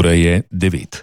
Ura je 9.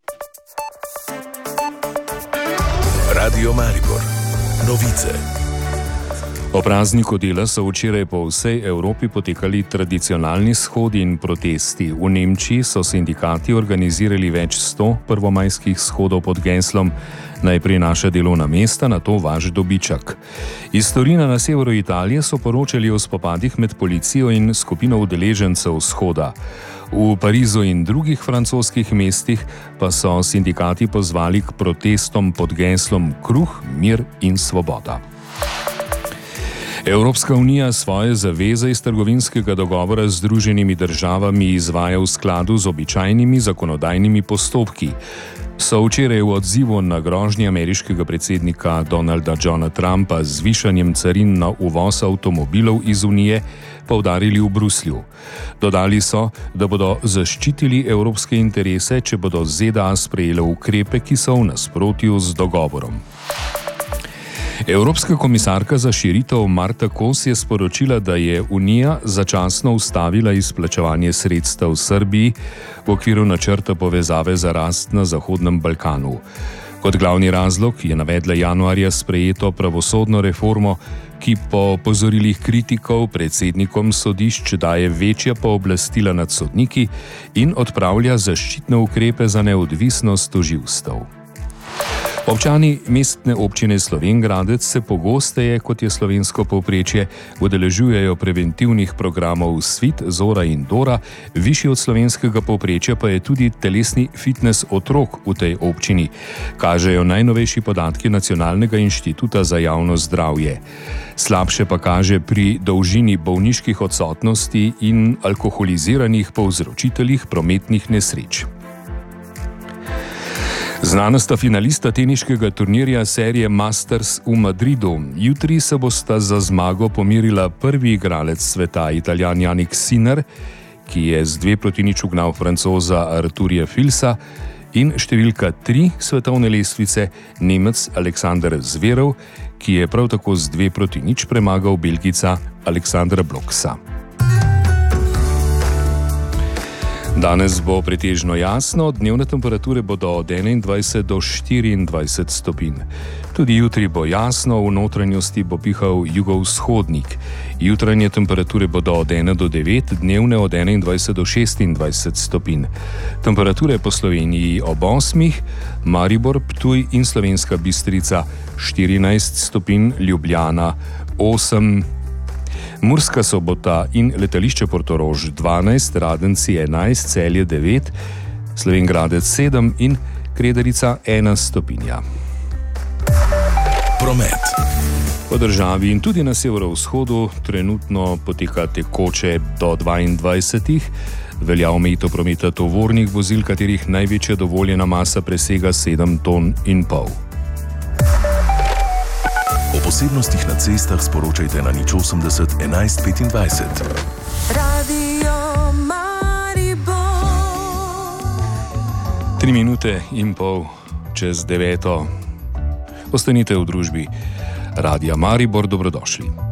Radio Maribor. Novice. Po prazniku dela so včeraj po vsej Evropi potekali tradicionalni shodi in protesti. V Nemčiji so sindikati organizirali več 100 prvomajskih shodov pod geslom "Najprej naša delovna mesta, nato vaš dobiček". Iz Torina na severu Italije so poročali o spopadih med policijo in skupino udeležencev shoda. V Parizu in drugih francoskih mestih pa so sindikati pozvali k protestom pod geslom "Kruh, mir in svoboda". Evropska unija svoje zaveze iz trgovinskega dogovora z Združenimi državami izvaja v skladu z običajnimi zakonodajnimi postopki. So včeraj v odzivu na grožnje ameriškega predsednika Donalda Johna Trumpa z zvišanjem carin na uvoz avtomobilov iz Unije poudarili v Bruslju. Dodali so, da bodo zaščitili evropske interese, če bodo ZDA sprejele ukrepe, ki so v nasprotju z dogovorom. Evropska komisarka za širitev Marta Kos je sporočila, da je Unija začasno ustavila izplačevanje sredstev Srbiji v okviru načrta povezave za rast na Zahodnem Balkanu. Kot glavni razlog je navedla januarja sprejeto pravosodno reformo, ki po opozorilih kritikov predsednikom sodišč daje večja pooblastila nad sodniki in odpravlja zaščitne ukrepe za neodvisnost tožilstev. Občani mestne občine Slovenj Gradec se pogosteje, kot je slovensko povprečje, udeležujejo preventivnih programov Svit, Zora in Dora, višji od slovenskega povprečja pa je tudi telesni fitnes otrok v tej občini, kažejo najnovejši podatki Nacionalnega inštituta za javno zdravje. Slabše pa kaže pri dolžini bolniških odsotnosti in alkoholiziranih povzročiteljih prometnih nesreč. Znana sta finalista teniškega turnirja serije Masters v Madridu. Jutri se bosta za zmago pomerila prvi igralec sveta, Italijan Jannik Sinner, ki je z 2-0 ugnal Francoza Arturja Filsa, in številka 3 svetovne lestvice, Nemec Aleksander Zverev, ki je prav tako z 2-0 premagal Belgijca Aleksandra Bloksa. Danes bo pretežno jasno, dnevne temperature bodo od 21 do 24 stopinj. Tudi jutri bo jasno, v notranjosti bo pihal jugovzhodnik. Jutranje temperature bodo od 1 do 9, dnevne od 21 do 26 stopinj. Temperature po Sloveniji ob 8, Maribor, Ptuj in Slovenska Bistrica 14 stopinj, Ljubljana 8, Murska Sobota in letališče Portorož 12, Radenci 11, Celje 9, Slovenj Gradec 7 in Kredarica 1 stopinja. Promet. Po državi in tudi na severovzhodu trenutno poteka tekoče do 22. Velja omejitev prometa tovornih vozil, katerih največja dovoljena masa presega 7,5 ton. O posebnostih na cestah sporočajte na 080 11 25. Radio Maribor. 3 minute in pol čez 9. Ostanite v družbi Radia Maribor, dobrodošli.